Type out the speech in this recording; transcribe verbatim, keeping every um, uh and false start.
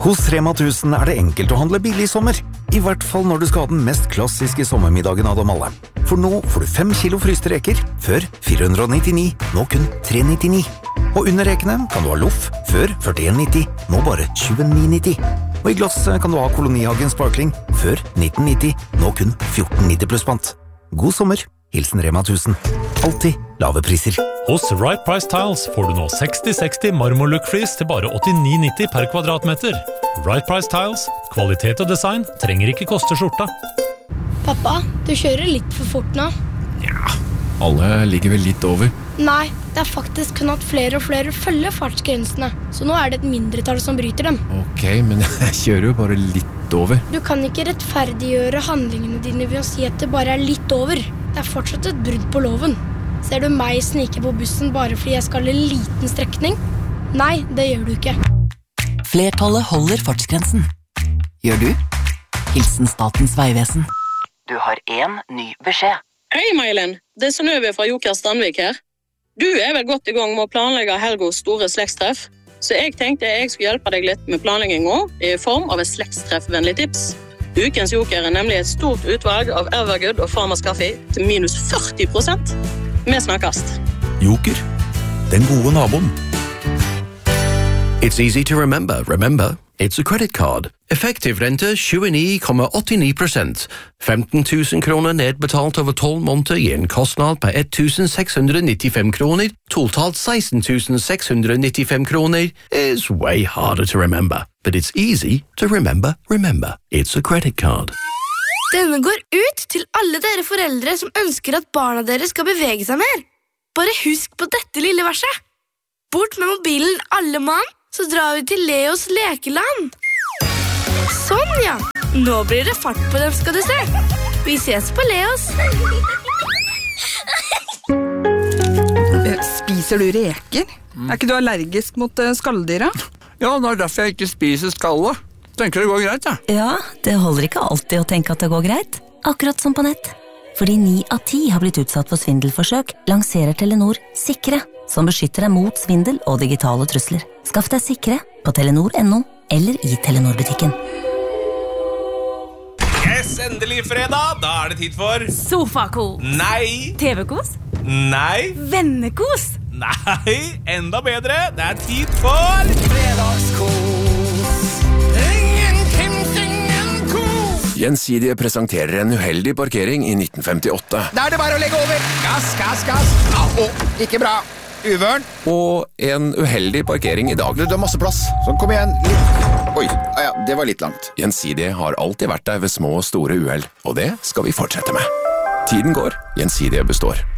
Hos Rema tusen er det enkelt å handle billig i sommer. I hvert fall når du skal ha den mest klassiske sommermiddagen av dem alle. For nå får du fem kilo fryste reker, før fire hundre nittini, nå kun tre nittini. Og under rekene kan du ha loff, før førtien nitti, nå bare tjueni nitti. Og i glass kan du ha Kolonihagen Sparkling, før nitten nitti, nå kun fjorten nitti pluss pant. God sommer, hilsen Rema tusen. Alltid lave priser. Hos Right Price Tiles får du nå seksti seksti marmorlook-flis til bare åttini nitti per kvadratmeter. Right Price Tiles, kvalitet og design trenger ikke koste skjorta. Pappa, du kjører litt for fort nå. Ja, alle ligger vel litt over. Nei, det er faktisk kun at flere og flere følger fartsgrensene. Så nå er det et mindretall som bryter dem. Ok, men jeg kjører jo bare litt over. Du kan ikke rettferdiggjøre handlingene dine ved å si at det bare er litt over. Det er fortsatt et brudd på loven. Ser du meg snike på bussen bare fordi jeg skal en liten strekning? Nei, det gjør du ikke. Flertallet holder fartsgrensen. Gjør du? Hilsen Statens Vegvesen. Du har en ny beskjed. Hei, Mailen. Det er Synnøve fra Joker Strandvik her. Du er vel godt i gang med å planlegge Helgos store slektstreff, så jeg tenkte jeg skulle hjelpe deg litt med planleggingen i form av et slektstreffvennlig tips. Ukens Joker er nemlig et stort utvalg av Evergood og Farmers Kaffe til minus førti prosent. Vi snakkes. Joker, den gode naboen. It's easy to remember. Remember, it's a credit card. Effektiv rente tjueni komma åttini prosent. femten tusen kroner nedbetalt over tolv måneder gir en kostnad på ett tusen seks hundre nittifem kroner. Totalt seksten tusen seks hundre nittifem kroner is way harder to remember. But it's easy to remember. Remember, it's a credit card. Denne går ut til alle dere foreldre som ønsker at barna deres skal bevege seg mer. Bare husk på dette lille verset. Bort med mobilen alle mann, så drar vi til Leos lekeland. Sånn, ja. Nå blir det fart på dem, skal du se. Vi ses på Leos. Spiser du reker? Er ikke du allergisk mot skalldyra? Ja, det er derfor jeg ikke spiser skallet. Tenker det går greit, ja. Ja, det holder ikke alltid å tenke at det går greit. Akkurat som på nett. Fordi ni av ti har blitt utsatt for svindelforsøk, lanserer Telenor Sikre, som beskytter deg mot svindel og digitale trusler. Skaff deg Sikre på telenor punktum no eller i Telenor-butikken. Yes, endelig fredag! Da er det tid for Sofakos. Nei. T V-kos. Nei. Vennekos. Nei, enda bedre. Det er tid for fredagskos. Gjensidige presenterer en uheldig parkering i nitten femtiåtte. Da er det bare å legge over. Gass, gass, gass. Au, ikke bra. Uvørn. Og en uheldig parkering i dag. Du, du har masse plass. Så kom igjen. Litt. Oi, ah, ja, det var litt langt. Gjensidige har alltid vært der ved små og store uheld, og det skal vi fortsette med. Tiden går, Gjensidige består.